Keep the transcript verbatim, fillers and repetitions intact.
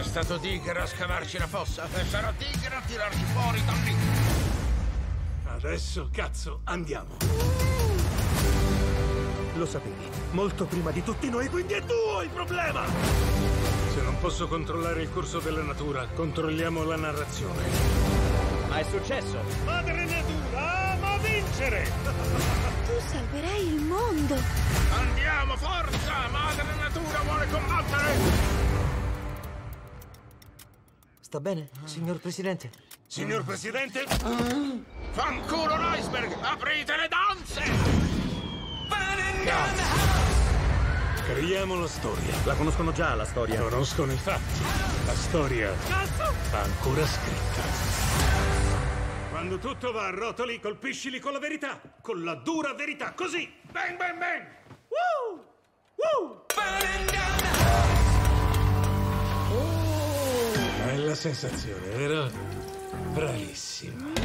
stato Digger a scavarci la fossa e sarà Digger a tirarci fuori da lì. Adesso, cazzo, andiamo. Lo sapevi, molto prima di tutti noi, quindi è tuo il problema! Se non posso controllare il corso della natura, controlliamo la narrazione. Ma è successo! Madre natura ama vincere! Tu salverai il mondo! Andiamo, forza! Madre natura vuole combattere! Sta bene, signor Presidente? Signor Presidente? Fanculo l'iceberg! Aprite le danze! Creiamo la storia. La conoscono già, la storia. Conoscono i fatti. La storia va ancora scritta. Quando tutto va a rotoli, colpiscili con la verità. Con la dura verità, così. Bang, bang, bang! Woo! Woo! Bella sensazione, vero? Bravissimo.